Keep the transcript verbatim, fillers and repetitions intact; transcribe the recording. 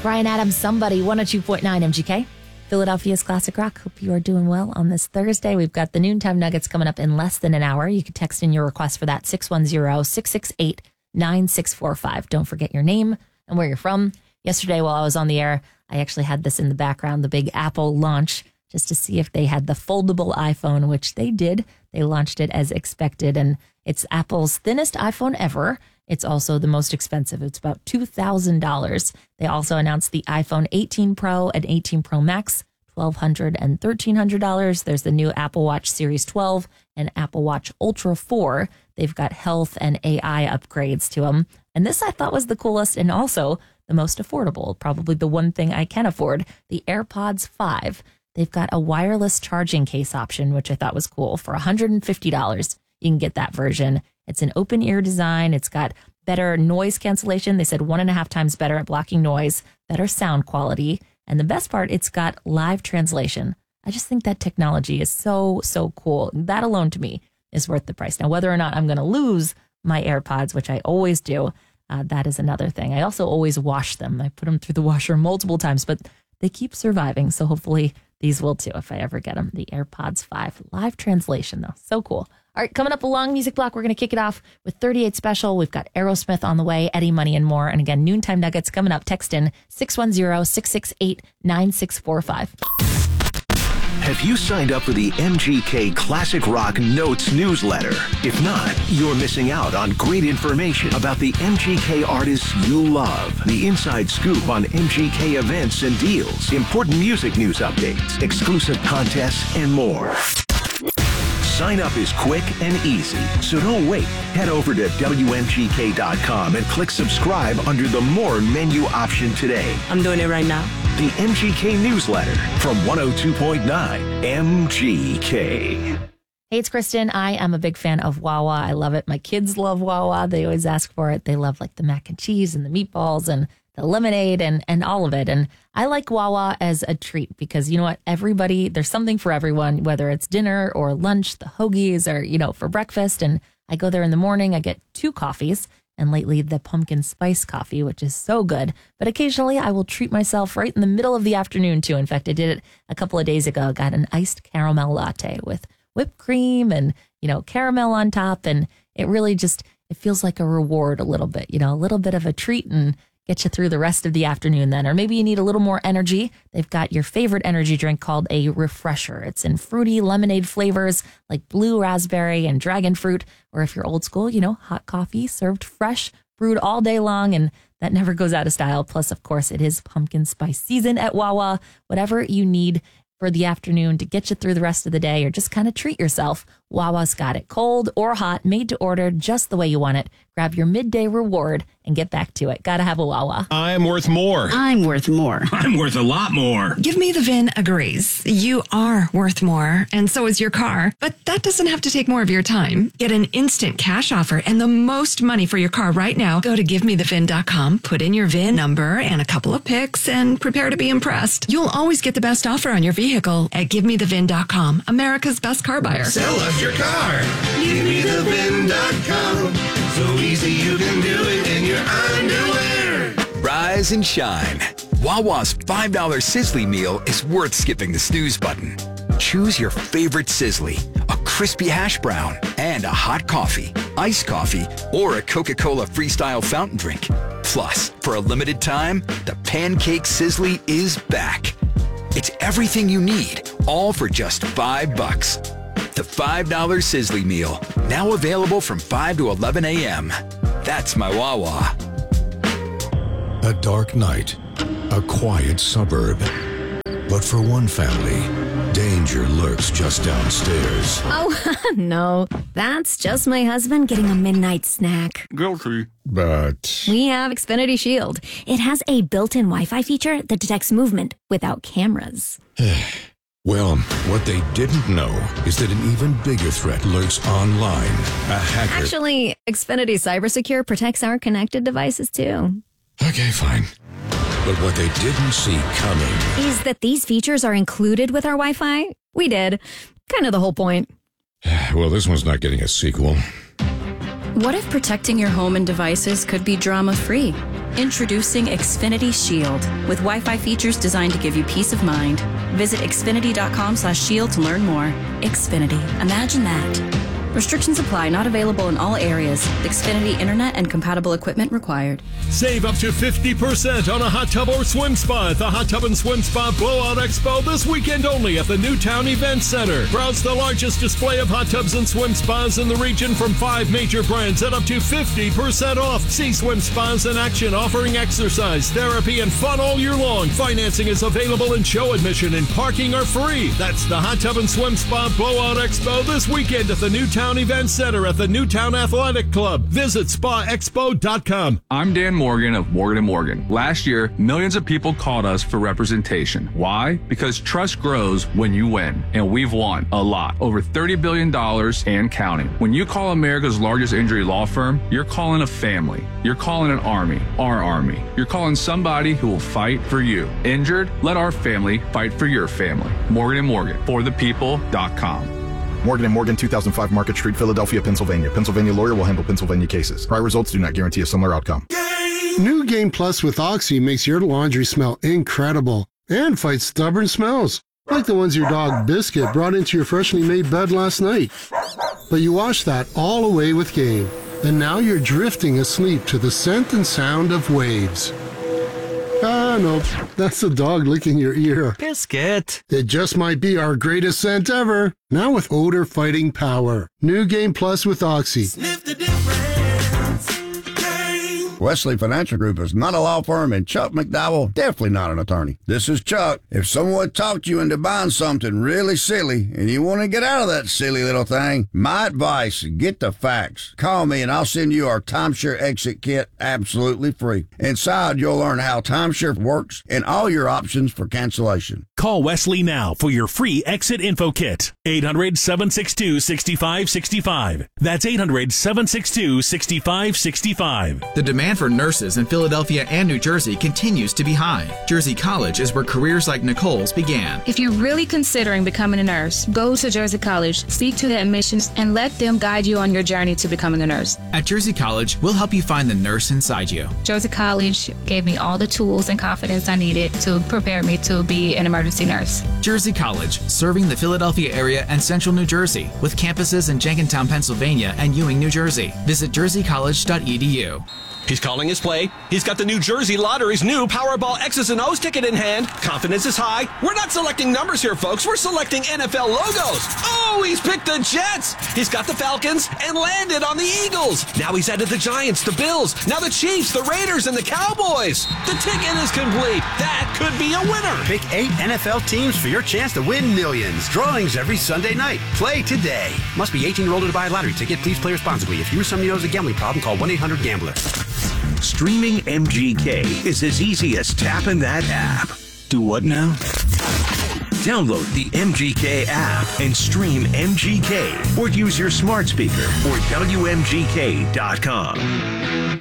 Bryan Adams, Somebody, one oh two point nine M G K. Philadelphia's Classic Rock. Hope you are doing well on this Thursday. We've got the Noontime Nuggets coming up in less than an hour. You can text in your request for that, six one zero, six six eight, nine six four five. Don't forget your name and where you're from. Yesterday while I was on the air, I actually had this in the background, the big Apple launch, just to see if they had the foldable iPhone, which they did. They launched it as expected, and it's Apple's thinnest iPhone ever. It's also the most expensive. It's about two thousand dollars. They also announced the iPhone eighteen Pro and eighteen Pro Max, twelve hundred dollars and thirteen hundred dollars. There's the new Apple Watch Series twelve and Apple Watch Ultra four. They've got health and A I upgrades to them. And this I thought was the coolest and also the most affordable, probably the one thing I can afford, the AirPods five. They've got a wireless charging case option, which I thought was cool. For one hundred fifty dollars, you can get that version. It's an open ear design. It's got better noise cancellation. They said one and a half times better at blocking noise, better sound quality. And the best part, it's got live translation. I just think that technology is so, so cool. That alone to me is worth the price. Now, whether or not I'm going to lose my AirPods, which I always do, uh, that is another thing. I also always wash them. I put them through the washer multiple times, but they keep surviving. So hopefully these will too if I ever get them. The AirPods five. Live translation, though. So cool. All right, coming up a long music block, we're going to kick it off with thirty-eight Special. We've got Aerosmith on the way, Eddie Money, and more. And again, Noontime Nuggets coming up. Text in six one zero, six six eight, nine six four five. Have you signed up for the M G K Classic Rock Notes newsletter? If not, you're missing out on great information about the M G K artists you love, the inside scoop on M G K events and deals, important music news updates, exclusive contests, and more. Sign up is quick and easy, so don't wait. Head over to W M G K dot com and click subscribe under the More menu option today. I'm doing it right now. The M G K newsletter from one oh two point nine M G K. Hey, it's Kristen. I am a big fan of Wawa. I love it. My kids love Wawa. They always ask for it. They love like the mac and cheese and the meatballs and the lemonade and, and all of it. And I like Wawa as a treat because, you know what, everybody, there's something for everyone, whether it's dinner or lunch, the hoagies or, you know, for breakfast. And I go there in the morning, I get two coffees, and lately the pumpkin spice coffee, which is so good. But occasionally I will treat myself right in the middle of the afternoon too. In fact, I did it a couple of days ago. Got an iced caramel latte with whipped cream and, you know, caramel on top. And it really just, it feels like a reward a little bit, you know, a little bit of a treat and get you through the rest of the afternoon then. Or maybe you need a little more energy. They've got your favorite energy drink called a refresher. It's in fruity lemonade flavors like blue raspberry and dragon fruit. Or if you're old school, you know, hot coffee served fresh, brewed all day long. And that never goes out of style. Plus, of course, it is pumpkin spice season at Wawa. Whatever you need for the afternoon to get you through the rest of the day or just kind of treat yourself, Wawa's got it. Cold or hot, made to order just the way you want it. Grab your midday reward and get back to it. Gotta have a Wawa. I'm worth more. I'm worth more. I'm worth a lot more. Give Me the V I N agrees. You are worth more, and so is your car. But that doesn't have to take more of your time. Get an instant cash offer and the most money for your car right now. Go to give me the V I N dot com, put in your V I N number and a couple of pics, and prepare to be impressed. You'll always get the best offer on your vehicle at give me the V I N dot com, America's best car buyer. Sell us your car. give me the V I N dot com. So easy you can do it in your underwear. Rise and shine. Wawa's five dollar Sizzly meal is worth skipping the snooze button. Choose your favorite Sizzly, a crispy hash brown, and a hot coffee, iced coffee, or a Coca-Cola Freestyle fountain drink. Plus, for a limited time, the Pancake Sizzly is back. It's everything you need, all for just five bucks. The five dollar Sizzly meal, now available from five to eleven a.m. That's my Wawa. A dark night, a quiet suburb. But for one family, danger lurks just downstairs. Oh, no. That's just my husband getting a midnight snack. Guilty. But We have Xfinity Shield. It has a built-in Wi-Fi feature that detects movement without cameras. well, what they didn't know is that an even bigger threat lurks online. A hacker. Actually, Xfinity CyberSecure protects our connected devices, too. Okay, fine. But what they didn't see coming is that these features are included with our Wi-Fi. We did. Kind of the whole point. Well, this one's not getting a sequel. What if protecting your home and devices could be drama-free? Introducing Xfinity Shield with Wi-Fi features designed to give you peace of mind. Visit xfinity.com slash shield to learn more. Xfinity. Imagine that. Restrictions apply. Not available in all areas. Xfinity Internet and compatible equipment required. Save up to fifty percent on a hot tub or swim spa at the Hot Tub and Swim Spa Blowout Expo this weekend only at the Newtown Event Center. Browse the largest display of hot tubs and swim spas in the region from five major brands at up to fifty percent off. See swim spas in action offering exercise, therapy, and fun all year long. Financing is available and show admission and parking are free. That's the Hot Tub and Swim Spa Blowout Expo this weekend at the Newtown Event Center at the Newtown Athletic Club. Visit spa expo dot com. I'm Dan Morgan of Morgan and Morgan. Last year, millions of people called us for representation. Why? Because trust grows when you win, and we've won a lot. Over thirty billion dollars and counting. When you call America's largest injury law firm, you're calling a family. You're calling an army, our army. You're calling somebody who will fight for you. Injured? Let our family fight for your family. Morgan and Morgan, for the people dot com. Morgan and Morgan, two thousand five Market Street, Philadelphia, Pennsylvania. Pennsylvania lawyer will handle Pennsylvania cases. Prior results do not guarantee a similar outcome. New Game Plus with Oxy makes your laundry smell incredible and fights stubborn smells, like the ones your dog Biscuit brought into your freshly made bed last night. But you wash that all away with Game, and now you're drifting asleep to the scent and sound of waves. Ah, no, that's the dog licking your ear. Biscuit. It just might be our greatest scent ever. Now with odor-fighting power. New Game Plus with Oxy. Sniff the difference. Game. Wesley Financial Group is not a law firm, and Chuck McDowell definitely not an attorney. This is Chuck. If someone talked you into buying something really silly and you want to get out of that silly little thing, my advice, get the facts. Call me and I'll send you our timeshare exit kit absolutely free. Inside, you'll learn how timeshare works and all your options for cancellation. Call Wesley now for your free exit info kit. eight hundred, seven six two, six five six five. That's eight hundred, seven six two, six five six five. The demand for nurses in Philadelphia and New Jersey continues to be high. Jersey College is where careers like Nicole's began. If you're really considering becoming a nurse, go to Jersey College, speak to the admissions, and let them guide you on your journey to becoming a nurse. At Jersey College, we'll help you find the nurse inside you. Jersey College gave me all the tools and confidence I needed to prepare me to be an emergency nurse. Jersey College, serving the Philadelphia area and central New Jersey, with campuses in Jenkintown, Pennsylvania and Ewing, New Jersey. Visit jersey college dot e d u. He's calling his play. He's got the New Jersey Lottery's new Powerball X's and O's ticket in hand. Confidence is high. We're not selecting numbers here, folks. We're selecting N F L logos. Oh, he's picked the Jets. He's got the Falcons and landed on the Eagles. Now he's added the Giants, the Bills, now the Chiefs, the Raiders, and the Cowboys. The ticket is complete. That could be a winner. Pick eight N F L teams for your chance to win millions. Drawings every Sunday night. Play today. Must be eighteen or older to buy a lottery ticket. Please play responsibly. If you or somebody knows a gambling problem, call one eight hundred gambler. Streaming M G K is as easy as tapping that app. Do what now? Download the M G K app and stream M G K or use your smart speaker or W M G K dot com.